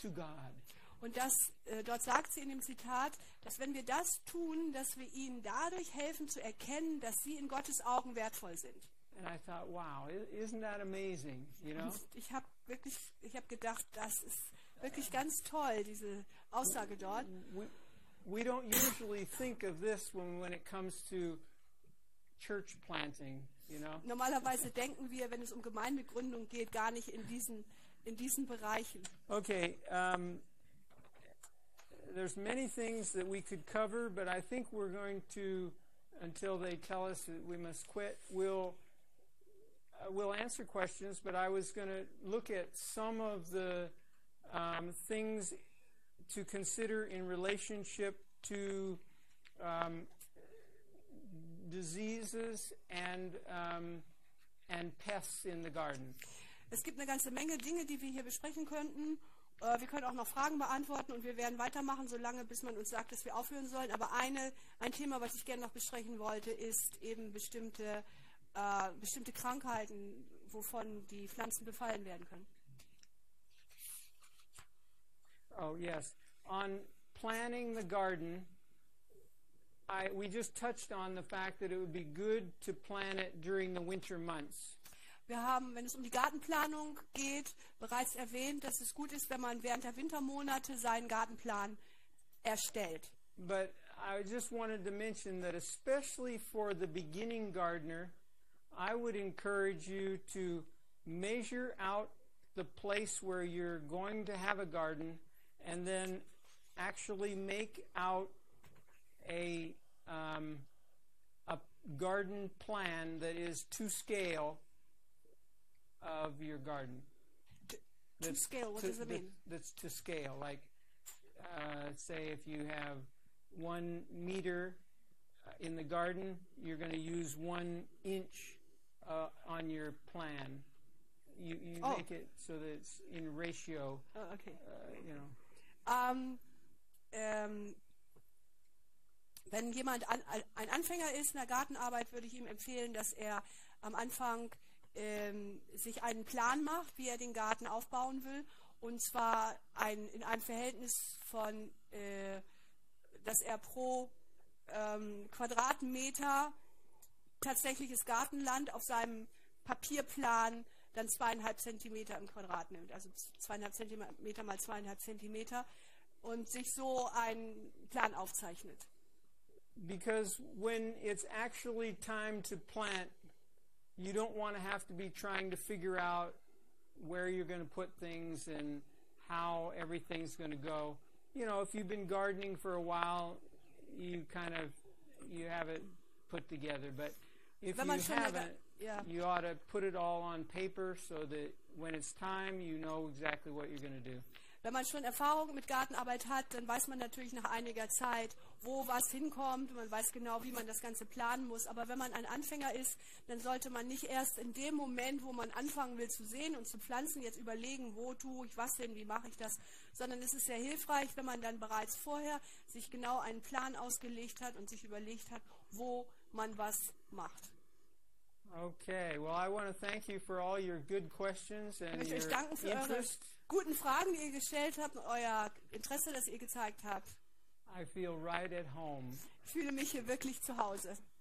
to God. Und dort sagt sie in dem Zitat, dass wenn wir das tun, dass wir ihnen dadurch helfen zu erkennen, dass sie in Gottes Augen wertvoll sind. And I thought, wow, isn't that amazing, you know? Und ich habe gedacht, das ist wirklich ganz toll, diese Aussage dort. We don't usually think of this when it comes to church planting, you know? Normalerweise denken wir, wenn es um Gemeindegründung geht, gar nicht in diesen Bereichen. Okay, there's many things that we could cover, but I think we're going to, until they tell us that we must quit, we'll answer questions, but I was going to look at some of the things to consider in relationship to diseases and pests in the garden. Es gibt eine ganze Menge Dinge, die wir hier besprechen könnten. Wir können auch noch Fragen beantworten und wir werden weitermachen, solange bis man uns sagt, dass wir aufhören sollen. Aber ein Thema, was ich gerne noch besprechen wollte, ist eben bestimmte Krankheiten, wovon die Pflanzen befallen werden können. Oh yes, on planting the garden, we just touched on the fact that it would be good to plant it during the winter months. Wir haben, wenn es um die Gartenplanung geht, bereits erwähnt, dass es gut ist, wenn man während der Wintermonate seinen Gartenplan erstellt. But I just wanted to mention that especially for the beginning gardener, I would encourage you to measure out the place where you're going to have a garden and then actually make out a garden plan that is to scale of your garden. To scale, what does it mean? That's to scale. Like, say if you have 1 meter in the garden, you're going to use 1 inch on your plan. You make it so that it's in ratio. Oh, okay. You know. Wenn jemand ein Anfänger ist in der Gartenarbeit, würde ich ihm empfehlen, dass er am Anfang sich einen Plan macht, wie er den Garten aufbauen will, und zwar in einem Verhältnis von, dass er pro Quadratmeter tatsächliches Gartenland auf seinem Papierplan dann 2,5 Zentimeter im Quadrat nimmt, also 2,5 Zentimeter mal 2,5 Zentimeter, und sich so einen Plan aufzeichnet. Because when it's actually time to plant, you don't want to have to be trying to figure out where you're going to put things and how everything's going to go. You know, if you've been gardening for a while, you have it put together. But if you haven't, you ought to put it all on paper so that when it's time, you know exactly what you're going to do. Wenn man schon Erfahrung mit Gartenarbeit hat, dann weiß man natürlich nach einiger Zeit, wo was hinkommt. Man weiß genau, wie man das Ganze planen muss. Aber wenn man ein Anfänger ist, dann sollte man nicht erst in dem Moment, wo man anfangen will zu säen und zu pflanzen, jetzt überlegen, wo tue ich was hin, wie mache ich das. Sondern es ist sehr hilfreich, wenn man dann bereits vorher sich genau einen Plan ausgelegt hat und sich überlegt hat, wo man was macht. Okay, well, I want to thank you for all your good questions and ich möchte euch danken für eure guten Fragen, die ihr gestellt habt und euer Interesse, das ihr gezeigt habt. I feel right at home. Ich fühle mich hier wirklich zu Hause.